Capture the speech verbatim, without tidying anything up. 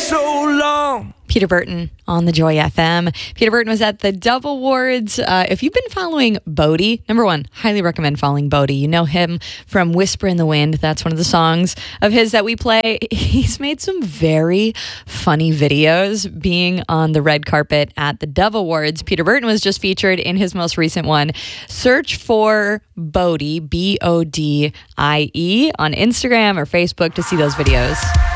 so long. Peter Burton on the Joy F M. Peter Burton was at the Dove Awards. Uh, if you've been following Bodie, number one, highly recommend following Bodie. You know him from Whisper in the Wind. That's one of the songs of his that we play. He's made some very funny videos being on the red carpet at the Dove Awards. Peter Burton was just featured in his most recent one. Search for Bodie, B O D I E, on Instagram or Facebook to see those videos.